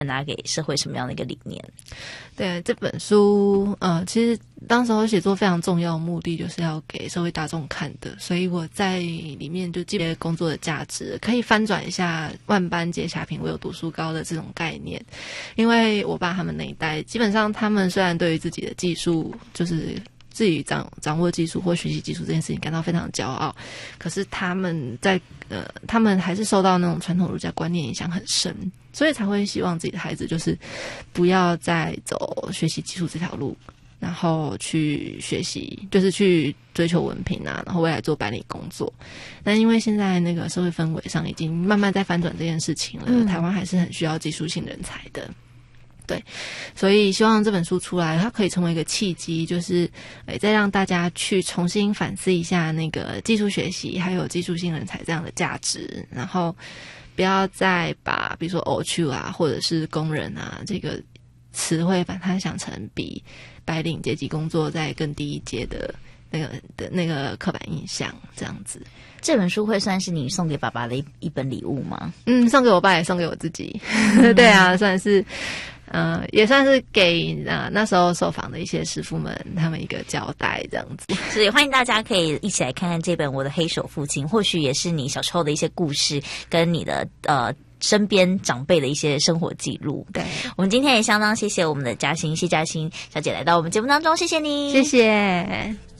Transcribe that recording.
拿给社会什么样的一个理念？ 对，这本书其实当时候写作非常重要的目的就是要给社会大众看的，所以我在里面就记得工作的价值，可以翻转一下万般皆下品唯有读书高的这种概念。因为我爸他们那一代，基本上他们虽然对于自己的技术就是自己掌握技术或学习技术这件事情感到非常骄傲，可是他们他们还是受到那种传统儒家观念影响很深，所以才会希望自己的孩子就是不要再走学习技术这条路，然后去学习就是去追求文凭啊，然后未来做白领工作。但因为现在那个社会氛围上已经慢慢在翻转这件事情了，台湾还是很需要技术性人才的。对，所以希望这本书出来，它可以成为一个契机，就是再让大家去重新反思一下那个技术学习还有技术性人才这样的价值，然后不要再把比如说偶趣啊或者是工人啊这个词汇把它想成比白领阶级工作在更低一阶的那个刻板印象这样子。 这本书会算是你送给爸爸的一本礼物吗？ 送给我爸也送给我自己。对啊，算是也算是给那时候受访的一些师傅们他们一个交代这样子。 所以欢迎大家可以一起来看看这本《我的黑手父亲》，或许也是你小时候的一些故事跟你的身边长辈的一些生活记录。 对， 我们今天也相当谢谢我们的嘉欣，谢嘉欣小姐来到我们节目当中，谢谢你， 谢谢。